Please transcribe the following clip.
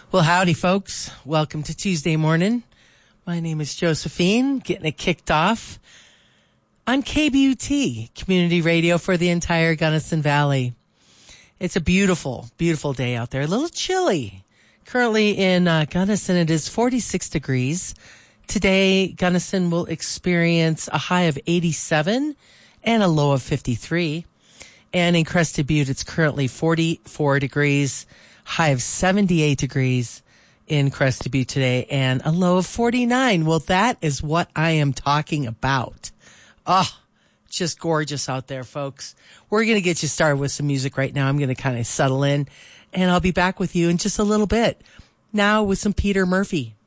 Well, howdy, folks. Welcome to Tuesday morning. My name is Josephine, getting it kicked off on KBUT, community radio for the entire Gunnison Valley. It's a beautiful, beautiful day out there. A little chilly. Currently in Gunnison, it is 46 degrees. Today, Gunnison will experience a high of 87 and a low of 53. And in Crested Butte, it's currently 44 degrees. High of 78 degrees in Crested Butte today and a low of 49. Well, that is what I am talking about. Oh, just gorgeous out there, folks. We're going to get you started with some music right now. I'm going to kind of settle in, and I'll be back with you in just a little bit. Now with some Peter Murphy.